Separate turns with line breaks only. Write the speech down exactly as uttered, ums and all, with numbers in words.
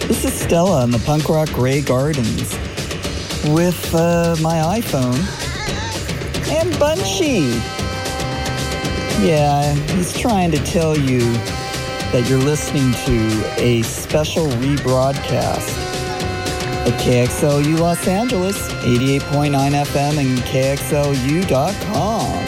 This is Stella in the Punk Rock Grey Gardens with uh, my iPhone and Bunchy. Yeah, he's trying to tell you that you're listening to a special rebroadcast at K X L U Los Angeles, eighty-eight point nine F M and K X L U dot com.